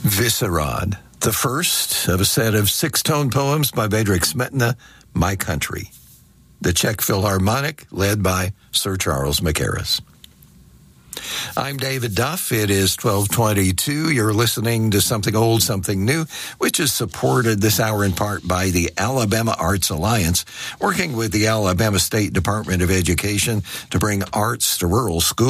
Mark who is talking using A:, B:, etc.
A: Vysehrad, the first of a set of 6-tone poems by Bedřich Smetana, My Country. The Czech Philharmonic, led by Sir Charles Mackerras. I'm David Duff. It is 12:22. You're listening to Something Old, Something New, which is supported this hour in part by the Alabama Arts Alliance, working with the Alabama State Department of Education to bring arts to rural schools.